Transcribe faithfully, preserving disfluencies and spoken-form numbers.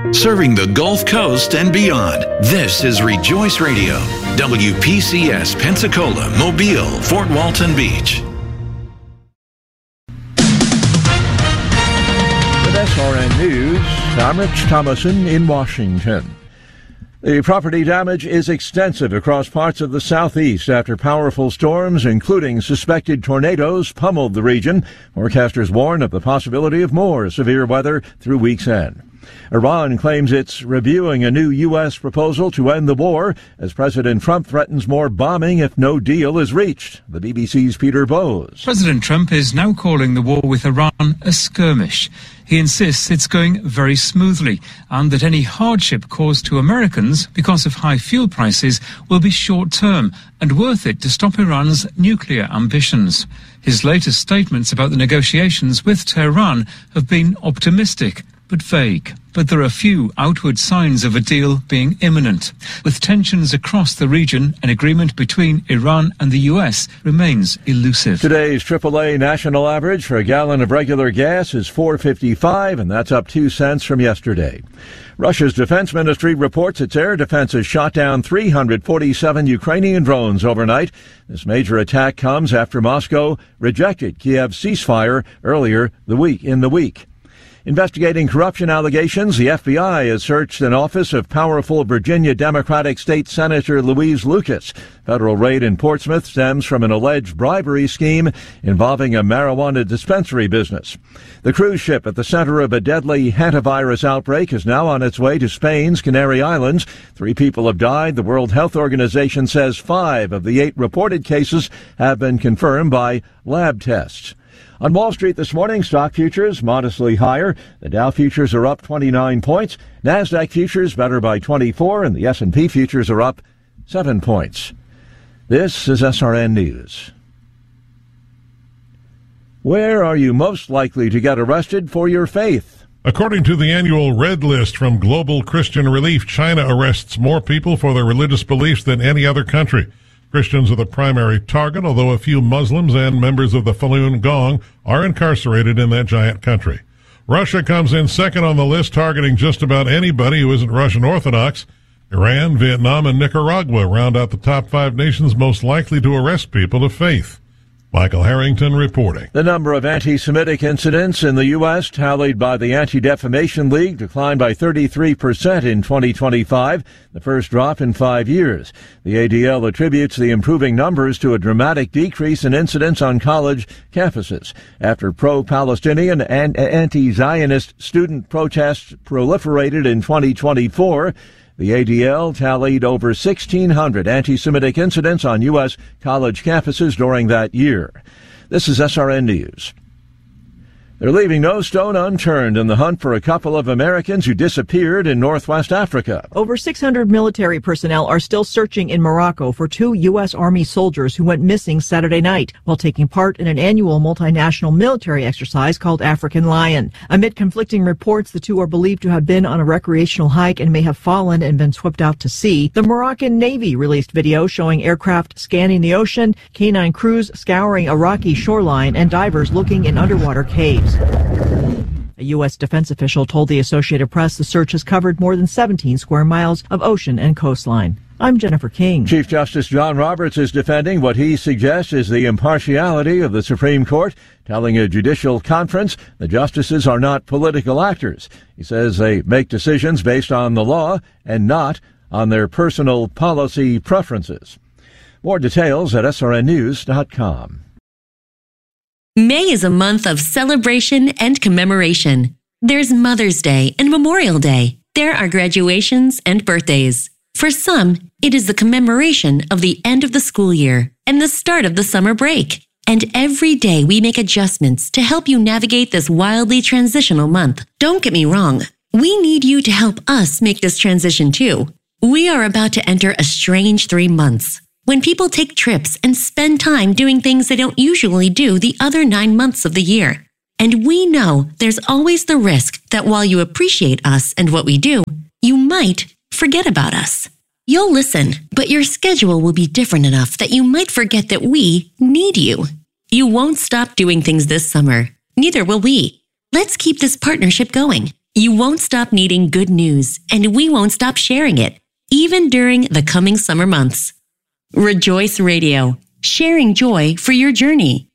Serving the Gulf Coast and beyond, this is Rejoice Radio, W P C S Pensacola, Mobile, Fort Walton Beach. With S R N News, I'm Rich Thomason in Washington. The property damage is extensive across parts of the southeast after powerful storms, including suspected tornadoes, pummeled the region. Forecasters warn of the possibility of more severe weather through week's end. Iran claims it's reviewing a new U S proposal to end the war as President Trump threatens more bombing if no deal is reached. The B B C's Peter Bowes. President Trump is now calling the war with Iran a skirmish. He insists it's going very smoothly and that any hardship caused to Americans because of high fuel prices will be short-term and worth it to stop Iran's nuclear ambitions. His latest statements about the negotiations with Tehran have been optimistic but vague. But there are few outward signs of a deal being imminent. With tensions across the region, an agreement between Iran and the U S remains elusive. Today's triple A national average for a gallon of regular gas is four fifty-five, and that's up two cents from yesterday. Russia's defense ministry reports its air defenses shot down three hundred forty-seven Ukrainian drones overnight. This major attack comes after Moscow rejected Kiev's ceasefire earlier the week in the week. Investigating corruption allegations, the F B I has searched an office of powerful Virginia Democratic State Senator Louise Lucas. Federal raid in Portsmouth stems from an alleged bribery scheme involving a marijuana dispensary business. The cruise ship at the center of a deadly hantavirus outbreak is now on its way to Spain's Canary Islands. Three people have died. The World Health Organization says five of the eight reported cases have been confirmed by lab tests. On Wall Street this morning, stock futures modestly higher. The Dow futures are up twenty-nine points. NASDAQ futures better by twenty-four, and the S and P futures are up seven points. This is S R N News. Where are you most likely to get arrested for your faith? According to the annual Red List from Global Christian Relief, China arrests more people for their religious beliefs than any other country. Christians are the primary target, although a few Muslims and members of the Falun Gong are incarcerated in that giant country. Russia comes in second on the list, targeting just about anybody who isn't Russian Orthodox. Iran, Vietnam, and Nicaragua round out the top five nations most likely to arrest people of faith. Michael Harrington reporting. The number of anti-Semitic incidents in the U S tallied by the Anti-Defamation League declined by thirty-three percent in twenty twenty-five, the first drop in five years. The A D L attributes the improving numbers to a dramatic decrease in incidents on college campuses. After pro-Palestinian and anti-Zionist student protests proliferated in twenty twenty-four, the A D L tallied over sixteen hundred anti-Semitic incidents on U S college campuses during that year. This is S R N News. They're leaving no stone unturned in the hunt for a couple of Americans who disappeared in Northwest Africa. Over six hundred military personnel are still searching in Morocco for two U S Army soldiers who went missing Saturday night while taking part in an annual multinational military exercise called African Lion. Amid conflicting reports, the two are believed to have been on a recreational hike and may have fallen and been swept out to sea. The Moroccan Navy released video showing aircraft scanning the ocean, canine crews scouring a rocky shoreline, and divers looking in underwater caves. A U S defense official told the Associated Press the search has covered more than seventeen square miles of ocean and coastline. I'm Jennifer King. Chief Justice John Roberts is defending what he suggests is the impartiality of the Supreme Court, telling a judicial conference the justices are not political actors. He says they make decisions based on the law and not on their personal policy preferences. More details at S R N news dot com. May is a month of celebration and commemoration. There's Mother's Day and Memorial Day. There are graduations and birthdays. For some, it is the commemoration of the end of the school year and the start of the summer break. And every day we make adjustments to help you navigate this wildly transitional month. Don't get me wrong. We need you to help us make this transition too. We are about to enter a strange three months. When people take trips and spend time doing things they don't usually do the other nine months of the year. And we know there's always the risk that while you appreciate us and what we do, you might forget about us. You'll listen, but your schedule will be different enough that you might forget that we need you. You won't stop doing things this summer. Neither will we. Let's keep this partnership going. You won't stop needing good news, and we won't stop sharing it, even during the coming summer months. Rejoice Radio, sharing joy for your journey.